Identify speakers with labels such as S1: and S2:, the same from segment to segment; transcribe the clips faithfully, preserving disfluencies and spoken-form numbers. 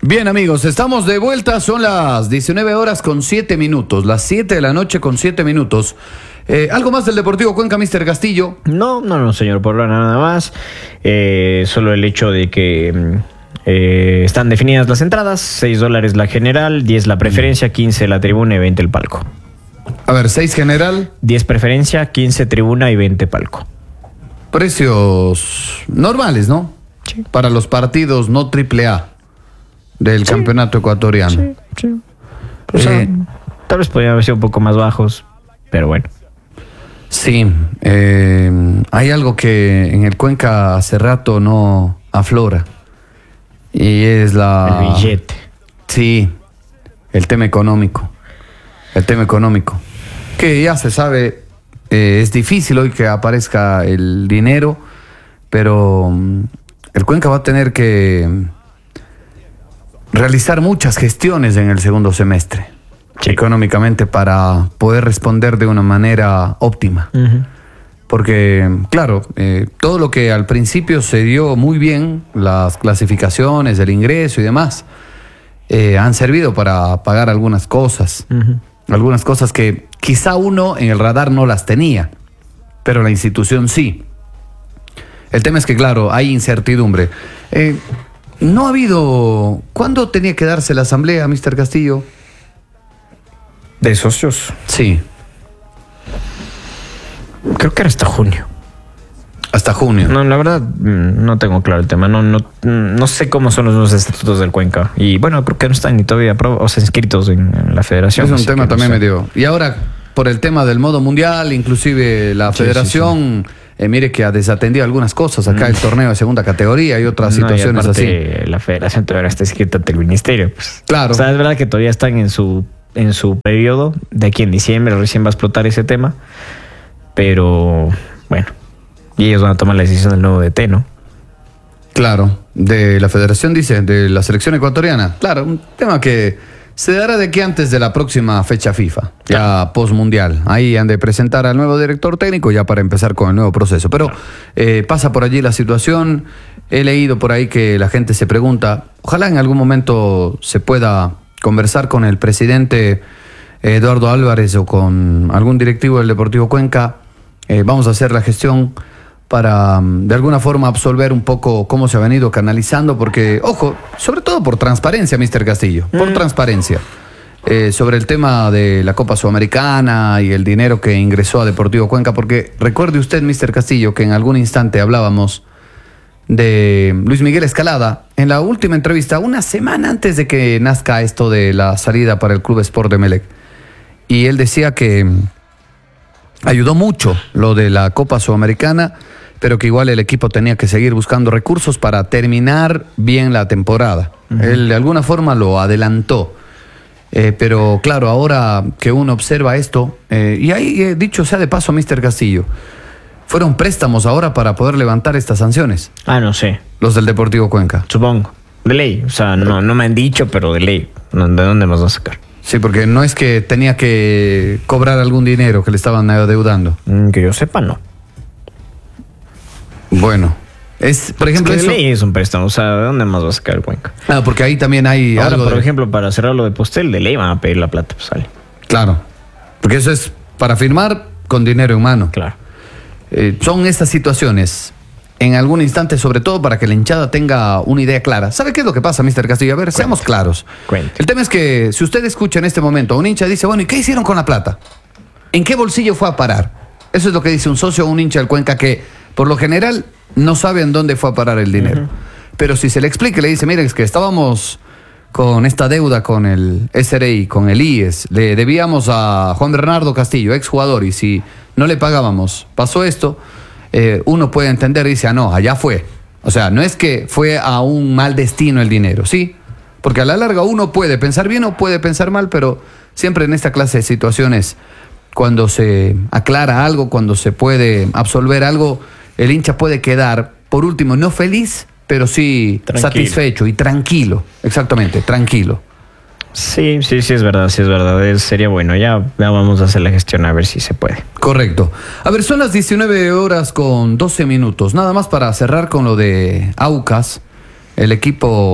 S1: Bien, amigos, estamos de vuelta. Son las diecinueve horas con siete minutos. Las siete de la noche con siete minutos. Eh, ¿Algo más del Deportivo Cuenca, mister Castillo?
S2: No, no, no, señor Porra, nada más. Eh, solo el hecho de que eh, están definidas las entradas. seis dólares la general, diez la preferencia, quince la tribuna y veinte el palco.
S1: A ver, seis general.
S2: diez preferencia, quince tribuna y veinte palco.
S1: Precios normales, ¿no?
S2: Sí.
S1: Para los partidos no triple A del sí. campeonato ecuatoriano.
S2: Sí, sí. O sea, eh, tal vez podrían haber sido un poco más bajos, pero bueno.
S1: Sí, eh, hay algo que en el Cuenca hace rato no aflora. Y es la...
S2: El billete.
S1: Sí, el tema económico. El tema económico. Que ya se sabe, eh, es difícil hoy que aparezca el dinero, pero um, el Cuenca va a tener que realizar muchas gestiones en el segundo semestre, sí. económicamente, para poder responder de una manera óptima. Uh-huh. Porque, claro, eh, todo lo que al principio se dio muy bien, las clasificaciones, el ingreso y demás, eh, han servido para pagar algunas cosas. Uh-huh. Algunas cosas que quizá uno en el radar no las tenía, pero la institución sí. El tema es que, claro, hay incertidumbre. Eh, no ha habido... ¿Cuándo tenía que darse la asamblea, mister Castillo?
S2: ¿De socios?
S1: Sí.
S2: Creo que era hasta junio.
S1: Hasta junio.
S2: No, la verdad, no tengo claro el tema. No, no, no sé cómo son los nuevos estatutos del Cuenca. Y bueno, creo que no están ni todavía o sea, inscritos en, en la federación.
S1: Es un tema también no sé. medio. Y ahora, por el tema del modo mundial, inclusive la sí, federación, sí, sí. Eh, mire que ha desatendido algunas cosas. Acá mm. el torneo de segunda categoría y otras no, situaciones y aparte,
S2: así. La federación todavía está inscrita ante el ministerio. Pues.
S1: Claro.
S2: O sea, es verdad que todavía están en su, en su periodo. De aquí en diciembre recién va a explotar ese tema. Pero, bueno. Y ellos van a tomar la decisión del nuevo D T, ¿no?
S1: Claro, de la federación, dice, de la selección ecuatoriana. Claro, un tema que se dará de aquí antes de la próxima fecha FIFA, ya post-mundial. Ahí han de presentar al nuevo director técnico ya para empezar con el nuevo proceso. Pero eh, pasa por allí la situación. He leído por ahí que la gente se pregunta, ojalá en algún momento se pueda conversar con el presidente Eduardo Álvarez o con algún directivo del Deportivo Cuenca. Eh, vamos a hacer la gestión para de alguna forma absolver un poco cómo se ha venido canalizando, porque, ojo, sobre todo por transparencia, mister Castillo, por mm. transparencia, eh, sobre el tema de la Copa Sudamericana y el dinero que ingresó a Deportivo Cuenca, porque recuerde usted, mister Castillo, que en algún instante hablábamos de Luis Miguel Escalada, en la última entrevista, una semana antes de que nazca esto de la salida para el Club Sport de Emelec, y él decía que ayudó mucho lo de la Copa Sudamericana, pero que igual el equipo tenía que seguir buscando recursos para terminar bien la temporada. Uh-huh. Él de alguna forma lo adelantó. Eh, pero claro, ahora que uno observa esto, eh, y ahí eh, dicho sea de paso, mister Castillo, fueron préstamos ahora para poder levantar estas sanciones.
S2: Ah, no sé.
S1: Los del Deportivo Cuenca.
S2: Supongo. De ley. O sea, no, no me han dicho, pero de ley. ¿De dónde nos van a sacar?
S1: Sí, porque no es que tenía que cobrar algún dinero que le estaban adeudando.
S2: Mm, que yo sepa, no.
S1: Bueno, es, por ejemplo,
S2: es que
S1: eso...
S2: de ley es un préstamo, o sea, ¿de dónde más va a sacar el Cuenca?
S1: Ah, porque ahí también hay
S2: ahora,
S1: algo
S2: por
S1: de...
S2: ejemplo, para cerrar lo de Postel, de ley van a pedir la plata, pues sale.
S1: Claro, porque eso es para firmar con dinero en mano.
S2: Claro.
S1: Eh, son estas situaciones, en algún instante, sobre todo para que la hinchada tenga una idea clara. ¿Sabe qué es lo que pasa, mister Castillo? A ver, Cuente. seamos claros.
S2: Cuente.
S1: El tema es que si usted escucha en este momento a un hincha, dice, bueno, ¿y qué hicieron con la plata? ¿En qué bolsillo fue a parar? Eso es lo que dice un socio o un hincha del Cuenca que, por lo general, no sabe en dónde fue a parar el dinero. Uh-huh. Pero si se le explica y le dice, mire, es que estábamos con esta deuda con el S R I, con el I E S, le debíamos a Juan Bernardo Castillo, exjugador, y si no le pagábamos, pasó esto, eh, uno puede entender y dice, ah, no, allá fue. O sea, no es que fue a un mal destino el dinero, ¿sí? Porque a la larga uno puede pensar bien o puede pensar mal, pero siempre en esta clase de situaciones, cuando se aclara algo, cuando se puede absolver algo, el hincha puede quedar, por último, no feliz, pero sí tranquilo. Satisfecho y tranquilo. Exactamente, tranquilo.
S2: Sí, sí, sí es verdad, sí es verdad. Es, sería bueno, ya, ya vamos a hacer la gestión a ver si se puede.
S1: Correcto. A ver, son las diecinueve horas con doce minutos. Nada más para cerrar con lo de Aucas, el equipo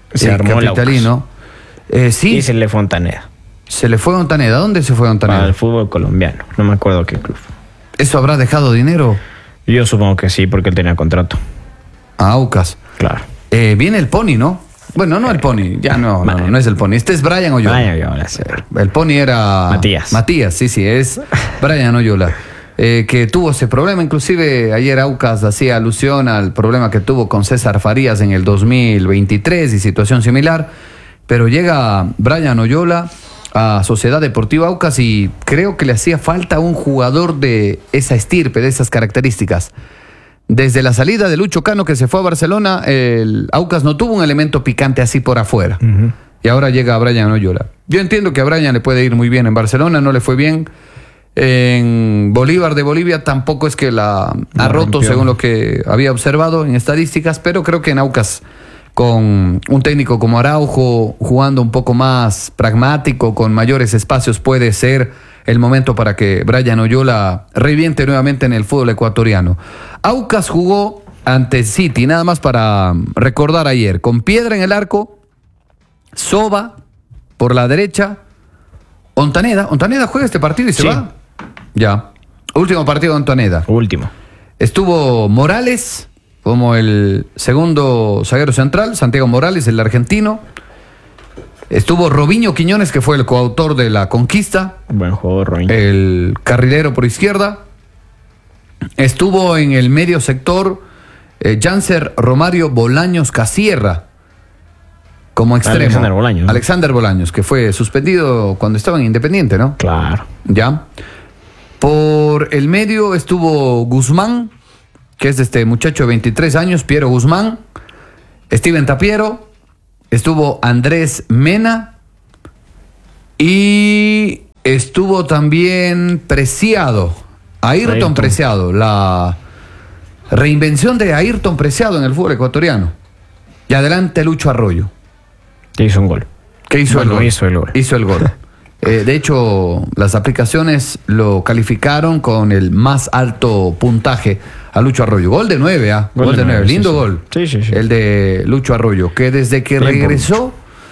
S2: Se
S1: eh,
S2: armó el
S1: capitalino. Eh, sí.
S2: Y se le fue Ontaneda.
S1: Se le fue a Ontaneda. ¿Dónde se fue a Ontaneda?
S2: Al fútbol colombiano. No me acuerdo qué club.
S1: ¿Eso habrá dejado dinero?
S2: Yo supongo que sí, porque él tenía contrato.
S1: A Aucas.
S2: Claro.
S1: Eh, viene el Pony, ¿no? Bueno, no el Pony. Ya no, no, no, no es el Pony. Este es Brian Oyola.
S2: Brian Oyola, sí.
S1: El Pony era...
S2: Matías.
S1: Matías, sí, sí. Es Brian Oyola. Eh, que tuvo ese problema. Inclusive ayer Aucas hacía alusión al problema que tuvo con César Farías en el dos mil veintitrés y situación similar. Pero llega Brian Oyola a Sociedad Deportiva Aucas y creo que le hacía falta un jugador de esa estirpe, de esas características. Desde la salida de Lucho Cano, que se fue a Barcelona, el Aucas no tuvo un elemento picante así por afuera. Uh-huh. Y ahora llega Brian Oyola. Yo entiendo que a Brian le puede ir muy bien en Barcelona, no le fue bien. En Bolívar de Bolivia tampoco es que la no ha roto, rompió, según lo que había observado en estadísticas, pero creo que en Aucas, con un técnico como Araujo, jugando un poco más pragmático, con mayores espacios, puede ser el momento para que Brian Oyola reviente nuevamente en el fútbol ecuatoriano. Aucas jugó ante City, nada más para recordar ayer, con Piedra en el arco, Soba por la derecha, Ontaneda. Ontaneda juega este partido y se sí. va. Ya. Último partido de Ontaneda.
S2: Último.
S1: Estuvo Morales como el segundo zaguero central, Santiago Morales, el argentino. Estuvo Robinho Quiñones, que fue el coautor de la conquista.
S2: Buen jugador, Robinho.
S1: El carrilero por izquierda. Estuvo en el medio sector eh, Janser Romario Bolaños Casierra como extremo.
S2: Alexander Bolaños. ¿no?
S1: Alexander Bolaños, que fue suspendido cuando estaba en Independiente, ¿no?
S2: Claro.
S1: Ya. Por el medio estuvo Guzmán, que es este muchacho de veintitrés años, Piero Guzmán. Steven Tapiero. Estuvo Andrés Mena. Y estuvo también Preciado. Ayrton, Ayrton Preciado. La reinvención de Ayrton Preciado en el fútbol ecuatoriano. Y adelante Lucho Arroyo.
S2: Que hizo un gol.
S1: Que hizo
S2: bueno,
S1: el gol.
S2: Hizo el gol.
S1: Hizo el gol. Eh, de hecho, las aplicaciones lo calificaron con el más alto puntaje a Lucho Arroyo. Gol de nueve, ¿ah? Gol, gol de nueve. Lindo
S2: sí,
S1: gol.
S2: Sí, sí, sí.
S1: El de Lucho Arroyo, que desde que Bien regresó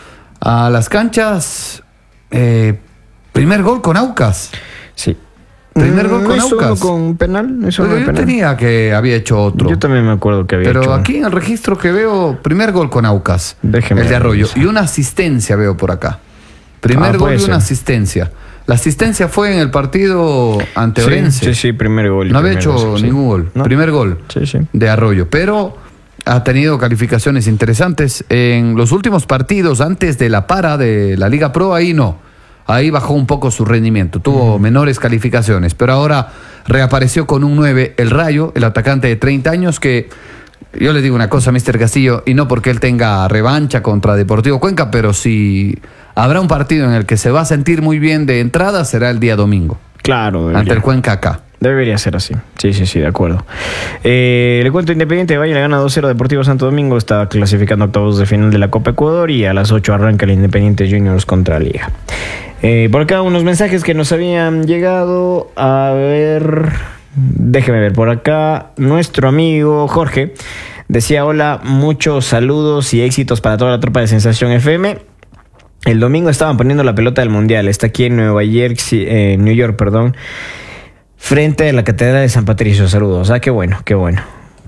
S1: a las canchas, eh, primer gol con Aucas.
S2: Sí.
S1: Primer gol con
S2: ¿No
S1: Aucas.
S2: hizo con penal? ¿No hizo
S1: Pero
S2: con
S1: yo
S2: penal?
S1: tenía que había hecho otro.
S2: Yo también me acuerdo que había
S1: Pero
S2: hecho.
S1: Pero aquí en el registro que veo, primer gol con Aucas.
S2: Déjeme
S1: el de Arroyo.
S2: revisar.
S1: Y una asistencia veo por acá. Primer
S2: Ah,
S1: gol y
S2: ser.
S1: una asistencia. La asistencia fue en el partido ante
S2: sí,
S1: Orense.
S2: Sí, sí, primer gol.
S1: No había hecho gol, ningún sí. gol. No. Primer gol
S2: sí, sí.
S1: de Arroyo. Pero ha tenido calificaciones interesantes. En los últimos partidos, antes de la para de la Liga Pro, ahí no. Ahí bajó un poco su rendimiento. Tuvo mm. menores calificaciones. Pero ahora reapareció con un nueve el Rayo, el atacante de treinta años que... Yo le digo una cosa, mister Castillo, y no porque él tenga revancha contra Deportivo Cuenca, pero si habrá un partido en el que se va a sentir muy bien de entrada, será el día domingo.
S2: Claro. Debería.
S1: Ante el Cuenca acá.
S2: Debería ser así. Sí, sí, sí, de acuerdo. Eh, le cuento, Independiente de Valle le gana dos cero Deportivo Santo Domingo, está clasificando a octavos de final de la Copa Ecuador y a las ocho arranca el Independiente Juniors contra Liga. Eh, por acá unos mensajes que nos habían llegado. A ver... Déjeme ver por acá. Nuestro amigo Jorge decía: hola, muchos saludos y éxitos para toda la tropa de Sensación F M. El domingo estaban poniendo la pelota del Mundial. Está aquí en Nueva York, eh, New York, perdón, frente a la Catedral de San Patricio. Saludos. Ah, qué bueno, qué bueno.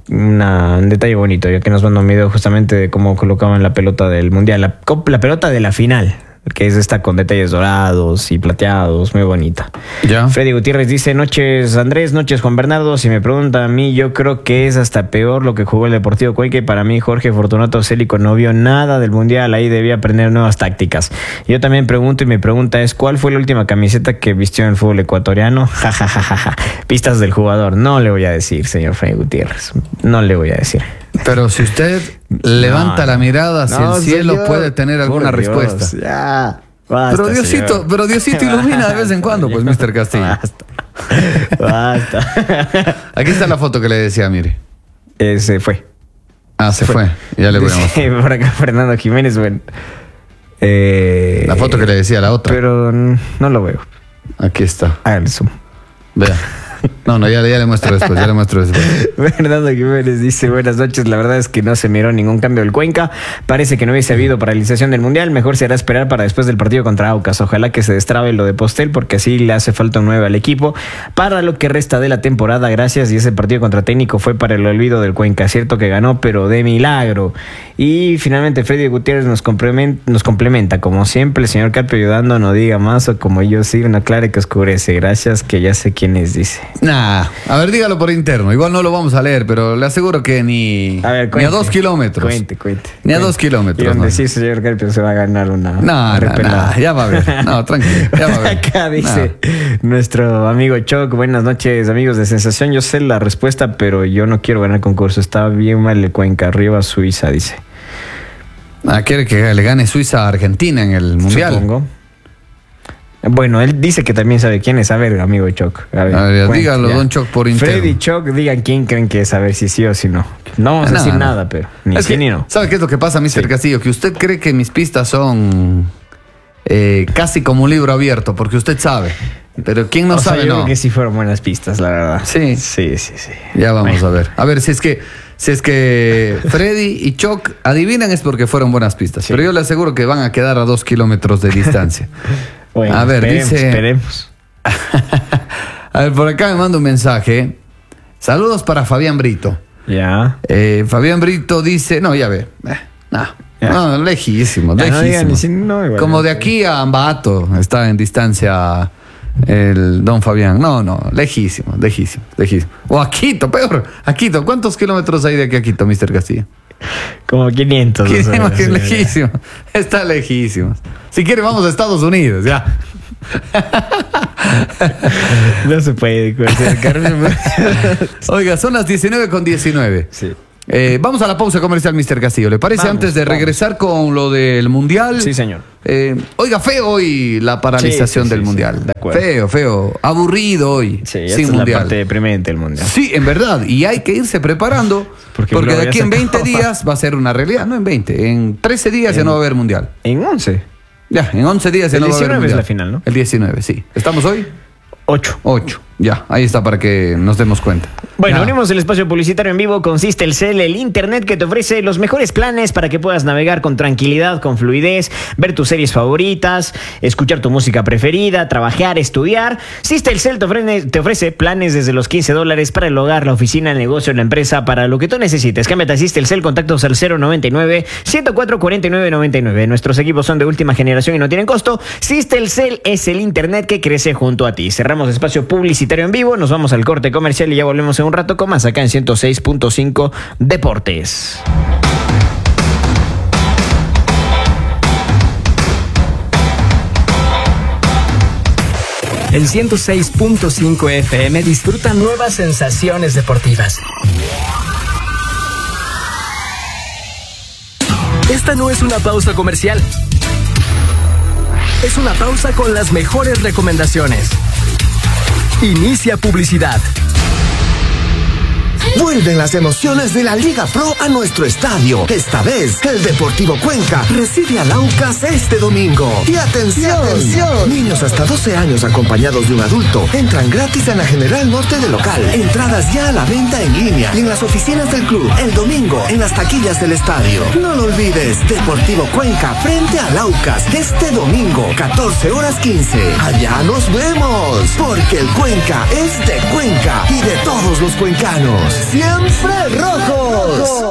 S2: Una, un detalle bonito, ya que nos mandó un video justamente de cómo colocaban la pelota del Mundial. La, la pelota de la final, que es esta con detalles dorados y plateados, muy bonita.
S1: Ya.
S2: Freddy Gutiérrez dice: noches Andrés, noches Juan Bernardo. Si me preguntan a mí, yo creo que es hasta peor lo que jugó el Deportivo Cuenca, y para mí Jorge Fortunato Célico no vio nada del Mundial, ahí debía aprender nuevas tácticas. Yo también pregunto, y mi pregunta es: ¿cuál fue la última camiseta que vistió en el fútbol ecuatoriano? Ja, ja, ja, ja, ja. Pistas del jugador, no le voy a decir, señor Freddy Gutiérrez, no le voy a decir.
S1: Pero si usted levanta no, la mirada hacia no, el cielo, señor, puede tener alguna Dios, respuesta.
S2: Ya. Basta,
S1: pero Diosito,
S2: señor.
S1: pero Diosito ilumina de vez en cuando, pues, mister Castillo.
S2: Basta. Basta.
S1: Aquí está la foto que le decía, mire.
S2: Ese fue.
S1: Ah, se, se fue. fue. Ya le voy a mostrar.
S2: Por acá Fernando Jiménez, bueno. Eh,
S1: la foto que le decía, la otra.
S2: Pero no lo veo.
S1: Aquí está.
S2: Hágale zoom.
S1: Vea. No, no, ya, ya le muestro después, ya le muestro después.
S2: Fernando Jiménez dice, buenas noches, la verdad es que no se miró ningún cambio del Cuenca, parece que no hubiese habido paralización del Mundial, mejor será esperar para después del partido contra Aucas, ojalá que se destrabe lo de Postel porque así le hace falta un nueve al equipo para lo que resta de la temporada, gracias, y ese partido contra Técnico fue para el olvido del Cuenca, cierto que ganó pero de milagro. Y finalmente Freddy Gutiérrez nos complementa, nos complementa como siempre, el señor Carpio ayudando, no diga más o como yo sí, una clara que oscurece, gracias que ya sé quién es, dice.
S1: Nah, a ver, dígalo por interno. Igual no lo vamos a leer, pero le aseguro que ni a, ver, cuente, ni a dos kilómetros.
S2: Cuente, cuente.
S1: Ni
S2: cuente.
S1: a dos kilómetros.
S2: Y donde
S1: no.
S2: sí, señor Carpio se va a ganar una.
S1: No, no, no, ya va a ver. No, tranquilo. Ya va a ver.
S2: Acá dice no. nuestro amigo Choc, buenas noches, amigos de Sensación. Yo sé la respuesta, pero yo no quiero ganar concurso. Está bien mal el Cuenca. Arriba Suiza, dice.
S1: Ah, quiere que le gane Suiza a Argentina en el Mundial.
S2: Supongo. Bueno, él dice que también sabe quién es. A ver, amigo Choc. A ver,
S1: a ver cuente, dígalo, ya. Don Choc, por interno.
S2: Freddy Choc, digan quién creen que es, a ver si sí o si no. No vamos a no, decir no. nada, pero ni es sí que, ni no.
S1: ¿Sabe qué es lo que pasa, mister Sí. Castillo? Que usted cree que mis pistas son eh, casi como un libro abierto, porque usted sabe. Pero quién no o sabe,
S2: sea, yo
S1: no.
S2: Creo que sí fueron buenas pistas, la verdad.
S1: Sí.
S2: Sí, sí, sí.
S1: Ya vamos bueno. a ver. A ver, si es que si es que Freddy y Choc adivinan es porque fueron buenas pistas. Sí. Pero yo le aseguro que van a quedar a dos kilómetros de distancia.
S2: Bueno,
S1: a ver,
S2: esperemos,
S1: dice.
S2: Esperemos.
S1: A ver, por acá me manda un mensaje. Saludos para Fabián Brito.
S2: Ya.
S1: Eh, Fabián Brito dice. No, ya ve. Eh, no. Ya. No, lejísimo, ya, lejísimo. No si no, igual, como de aquí a Ambato está en distancia el don Fabián. No, no, lejísimo, lejísimo, lejísimo. O a Quito, peor. A Quito, ¿cuántos kilómetros hay de aquí a Quito, mister Castillo?
S2: Como quinientos.
S1: O sea, que lejísimo. Ya. Está lejísimo. Si quiere, vamos a Estados Unidos, ya.
S2: No se puede.
S1: Oiga, son las diecinueve con diecinueve.
S2: Sí.
S1: Eh, vamos a la pausa comercial, mister Castillo. ¿Le parece? Vamos, antes de vamos. regresar con lo del Mundial?
S2: Sí, señor.
S1: Eh, oiga, feo hoy la paralización sí, sí, del sí, Mundial. Sí, feo, feo. Aburrido hoy.
S2: Sí,
S1: sin
S2: es
S1: Mundial.
S2: La parte deprimente del Mundial.
S1: Sí, en verdad. Y hay que irse preparando. Porque, porque de aquí en veinte días va a ser una realidad. No en veinte. En trece días en, ya no va a haber Mundial.
S2: En once.
S1: Ya, en once días ya no va a haber Mundial.
S2: El diecinueve es la final, ¿no?
S1: El diecinueve, sí. ¿Estamos hoy?
S2: ocho.
S1: ocho. Ya, ahí está para que nos demos cuenta.
S2: Bueno, ya. Abrimos el espacio publicitario en vivo con Sistelcel, el internet que te ofrece los mejores planes para que puedas navegar con tranquilidad, con fluidez, ver tus series favoritas, escuchar tu música preferida, trabajar, estudiar. Sistelcel te ofrece, te ofrece planes desde los quince dólares para el hogar, la oficina, el negocio, la empresa, para lo que tú necesites. Cámbiate a Sistelcel, contactos al cero noventa y nueve, ciento cuatro, cuarenta y nueve noventa y nueve. Nuestros equipos son de última generación y no tienen costo. Sistelcel es el internet que crece junto a ti. Cerramos espacio publicitario en vivo, nos vamos al corte comercial y ya volvemos en un rato con más acá en ciento seis punto cinco Deportes.
S3: En ciento seis punto cinco F M disfruta nuevas sensaciones deportivas. Esta no es una pausa comercial. Es una pausa con las mejores recomendaciones. Inicia publicidad.
S4: Vuelven las emociones de la Liga Pro a nuestro estadio. Esta vez, el Deportivo Cuenca recibe al Aucas este domingo. Y atención, y atención, niños hasta doce años acompañados de un adulto entran gratis en la General Norte de local. Entradas ya a la venta en línea y en las oficinas del club. El domingo, en las taquillas del estadio. No lo olvides, Deportivo Cuenca frente al Aucas este domingo, catorce horas quince. Allá nos vemos, porque el Cuenca es de Cuenca y de todos los cuencanos. ¡Siempre rojos!